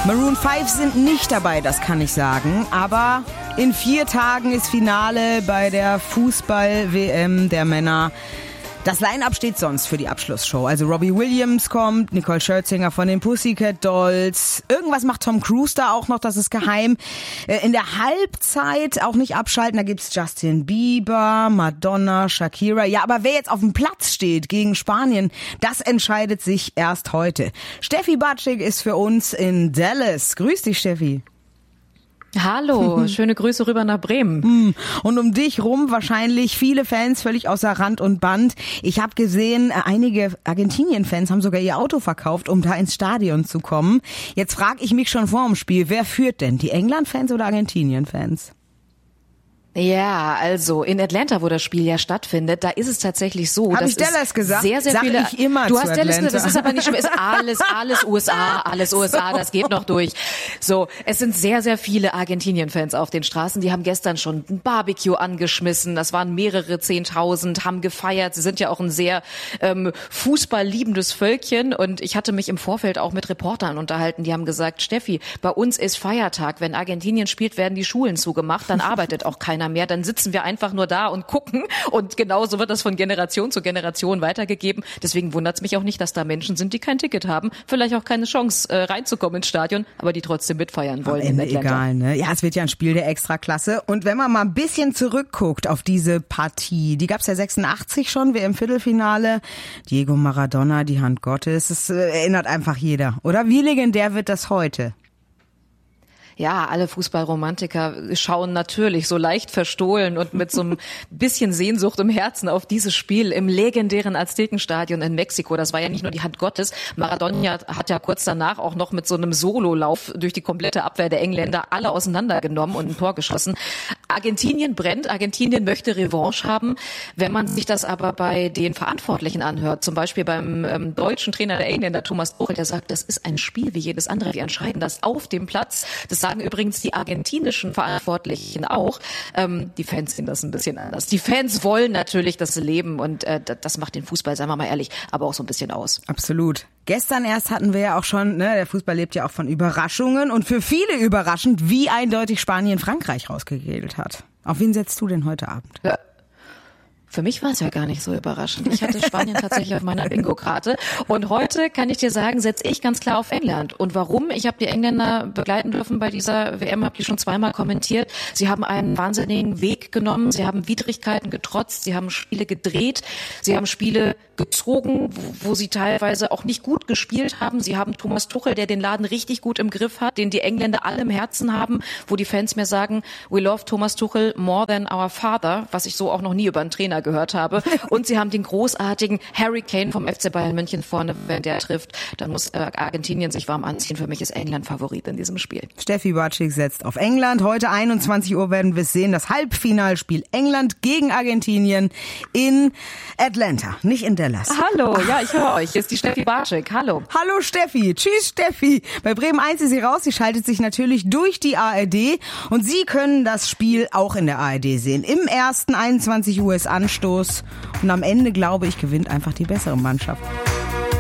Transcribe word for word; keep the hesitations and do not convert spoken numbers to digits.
Maroon fünf sind nicht dabei, das kann ich sagen. Aber in vier Tagen ist Finale bei der Fußball-W M der Männer. Das Line-Up steht sonst für die Abschlussshow. Also Robbie Williams kommt, Nicole Scherzinger von den Pussycat Dolls. Irgendwas macht Tom Cruise da auch noch, das ist geheim. In der Halbzeit auch nicht abschalten, da gibt's Justin Bieber, Madonna, Shakira. Ja, aber wer jetzt auf dem Platz steht gegen Spanien, das entscheidet sich erst heute. Steffi Batschik ist für uns in Dallas. Grüß dich, Steffi. Hallo, schöne Grüße rüber nach Bremen. Und um dich rum wahrscheinlich viele Fans völlig außer Rand und Band. Ich habe gesehen, einige Argentinien-Fans haben sogar ihr Auto verkauft, um da ins Stadion zu kommen. Jetzt frage ich mich schon vor dem Spiel, wer führt denn? Die England-Fans oder Argentinien-Fans? Ja, also in Atlanta, wo das Spiel ja stattfindet, da ist es tatsächlich so, Hab dass ich Dallas gesagt? sehr, sehr Sag viele. Ich immer du zu hast Dallas gesagt, das ist aber nicht schlimm, ist alles, alles U S A, alles U S A, das geht noch durch. So, es sind sehr, sehr viele Argentinien-Fans auf den Straßen. Die haben gestern schon ein Barbecue angeschmissen. Das waren mehrere Zehntausend, haben gefeiert. Sie sind ja auch ein sehr ähm, fußballliebendes Völkchen. Und ich hatte mich im Vorfeld auch mit Reportern unterhalten. Die haben gesagt, Steffi, bei uns ist Feiertag. Wenn Argentinien spielt, werden die Schulen zugemacht. Dann arbeitet auch keiner mehr, dann sitzen wir einfach nur da und gucken und genauso wird das von Generation zu Generation weitergegeben. Deswegen wundert es mich auch nicht, dass da Menschen sind, die kein Ticket haben, vielleicht auch keine Chance äh, reinzukommen ins Stadion, aber die trotzdem mitfeiern wollen. Am Ende egal, ne? Ja, es wird ja ein Spiel der Extraklasse. Und wenn man mal ein bisschen zurückguckt auf diese Partie, die gab's ja sechsundachtzig schon, wir im Viertelfinale, Diego Maradona, die Hand Gottes, das äh, erinnert einfach jeder. Oder wie legendär wird das heute? Ja, alle Fußballromantiker schauen natürlich so leicht verstohlen und mit so ein bisschen Sehnsucht im Herzen auf dieses Spiel im legendären Aztekenstadion in Mexiko. Das war ja nicht nur die Hand Gottes. Maradona hat ja kurz danach auch noch mit so einem Sololauf durch die komplette Abwehr der Engländer alle auseinandergenommen und ein Tor geschossen. Argentinien brennt, Argentinien möchte Revanche haben. Wenn man sich das aber bei den Verantwortlichen anhört, zum Beispiel beim ähm, deutschen Trainer der Engländer, Thomas Tuchel, der sagt, das ist ein Spiel wie jedes andere. Wir entscheiden das auf dem Platz. Das sagen übrigens die argentinischen Verantwortlichen auch. Ähm, die Fans sehen das ein bisschen anders. Die Fans wollen natürlich das Leben und äh, das macht den Fußball, sagen wir mal ehrlich, aber auch so ein bisschen aus. Absolut. Gestern erst hatten wir ja auch schon, ne, der Fußball lebt ja auch von Überraschungen und für viele überraschend, wie eindeutig Spanien Frankreich rausgegelt hat. Auf wen setzt du denn heute Abend? Ja. Für mich war es ja gar nicht so überraschend. Ich hatte Spanien tatsächlich auf meiner Bingo-Karte. Und heute kann ich dir sagen, setze ich ganz klar auf England. Und warum? Ich habe die Engländer begleiten dürfen bei dieser W M, habe die schon zweimal kommentiert. Sie haben einen wahnsinnigen Weg genommen. Sie haben Widrigkeiten getrotzt. Sie haben Spiele gedreht. Sie haben Spiele gezogen, wo, wo sie teilweise auch nicht gut gespielt haben. Sie haben Thomas Tuchel, der den Laden richtig gut im Griff hat, den die Engländer alle im Herzen haben, wo die Fans mir sagen, we love Thomas Tuchel more than our father, was ich so auch noch nie über einen Trainer gehört habe. Und sie haben den großartigen Harry Kane vom F C Bayern München vorne, wenn der trifft, dann muss äh, Argentinien sich warm anziehen. Für mich ist England Favorit in diesem Spiel. Steffi Batschik setzt auf England. Heute einundzwanzig Uhr werden wir es sehen. Das Halbfinalspiel England gegen Argentinien in Atlanta, nicht in Dallas. Hallo, ja, ich höre euch. Hier ist die Steffi Batschik. Hallo. Hallo Steffi. Tschüss Steffi. Bei Bremen eins ist sie raus. Sie schaltet sich natürlich durch die A R D und Sie können das Spiel auch in der A R D sehen. Im ersten einundzwanzig Uhr ist Anstoß und am Ende, glaube ich, gewinnt einfach die bessere Mannschaft.